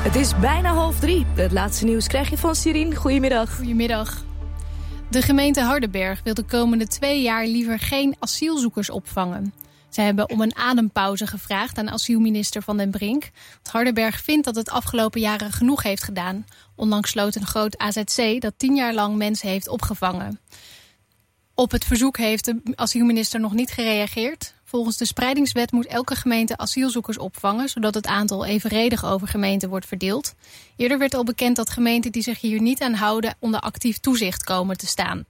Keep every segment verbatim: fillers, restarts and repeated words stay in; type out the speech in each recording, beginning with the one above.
Het is bijna half drie. Het laatste nieuws krijg je van Sirien. Goedemiddag. Goedemiddag. De gemeente Hardenberg wil de komende twee jaar liever geen asielzoekers opvangen. Zij hebben om een adempauze gevraagd aan asielminister Van den Brink. Want Hardenberg vindt dat het afgelopen jaren genoeg heeft gedaan. Onlangs sloot een groot A Z C dat tien jaar lang mensen heeft opgevangen. Op het verzoek heeft de asielminister nog niet gereageerd. Volgens de spreidingswet moet elke gemeente asielzoekers opvangen, zodat het aantal evenredig over gemeenten wordt verdeeld. Eerder werd al bekend dat gemeenten die zich hier niet aan houden onder actief toezicht komen te staan.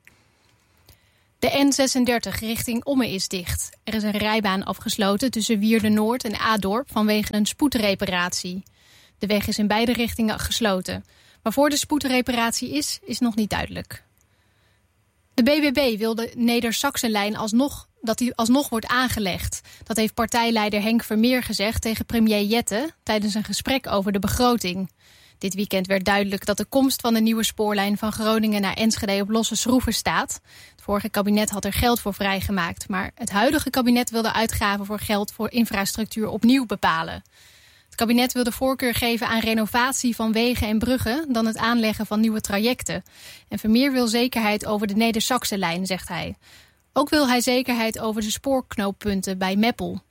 De N zesendertig richting Ommen is dicht. Er is een rijbaan afgesloten tussen Wierden-Noord en Adorp vanwege een spoedreparatie. De weg is in beide richtingen gesloten. Waarvoor de spoedreparatie is, is nog niet duidelijk. De B B B wil de Neder-Saxenlijn alsnog, dat die alsnog wordt aangelegd. Dat heeft partijleider Henk Vermeer gezegd tegen premier Jette tijdens een gesprek over de begroting. Dit weekend werd duidelijk dat de komst van de nieuwe spoorlijn van Groningen naar Enschede op losse schroeven staat. Het vorige kabinet had er geld voor vrijgemaakt, maar het huidige kabinet wil de uitgaven voor geld voor infrastructuur opnieuw bepalen. Het kabinet wil de voorkeur geven aan renovatie van wegen en bruggen dan het aanleggen van nieuwe trajecten. En Vermeer wil zekerheid over de Neder-Saxenlijn, zegt hij. Ook wil hij zekerheid over de spoorknooppunten bij Meppel.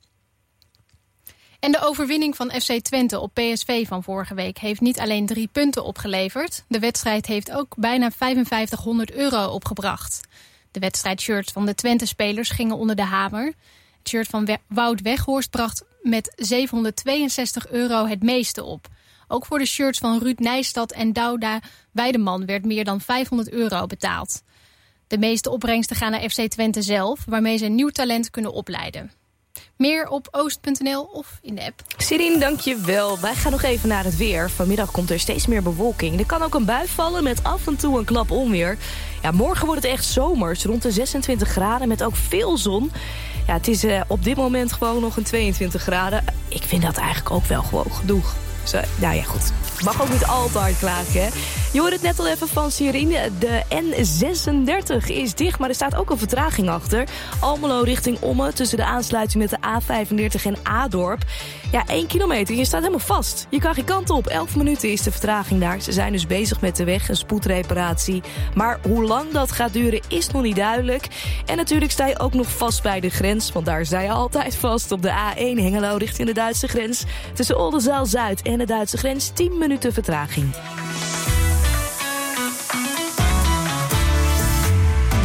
En de overwinning van F C Twente op P S V van vorige week heeft niet alleen drie punten opgeleverd. De wedstrijd heeft ook bijna vijfenvijftighonderd euro opgebracht. De wedstrijdshirts van de Twente-spelers gingen onder de hamer. Het shirt van Wout Weghorst bracht met zevenhonderdtweeënzestig euro het meeste op. Ook voor de shirts van Ruud Nijstad en Douda Weideman werd meer dan vijfhonderd euro betaald. De meeste opbrengsten gaan naar F C Twente zelf, waarmee ze een nieuw talent kunnen opleiden. Meer op oost punt n l of in de app. Sirien, dank je wel. Wij gaan nog even naar het weer. Vanmiddag komt er steeds meer bewolking. Er kan ook een bui vallen met af en toe een klap onweer. Ja, morgen wordt het echt zomers, rond de zesentwintig graden met ook veel zon. Ja, het is uh, op dit moment gewoon nog een tweeëntwintig graden. Ik vind dat eigenlijk ook wel gewoon genoeg. Zo, nou ja, goed. Mag ook niet al te hard klagen, hè. Je hoorde het net al even van Sirien. De N zesendertig is dicht, maar er staat ook een vertraging achter. Almelo richting Ommen, tussen de aansluiting met de A vijfendertig en Adorp. Ja, één kilometer, je staat helemaal vast. Je kan geen kant op. Elf minuten is de vertraging daar. Ze zijn dus bezig met de weg, een spoedreparatie. Maar hoe lang dat gaat duren is nog niet duidelijk. En natuurlijk sta je ook nog vast bij de grens, want daar sta je altijd vast op de A één Hengelo richting de Duitse grens. Tussen Oldenzaal-Zuid en de Duitse grens tien minuten vertraging.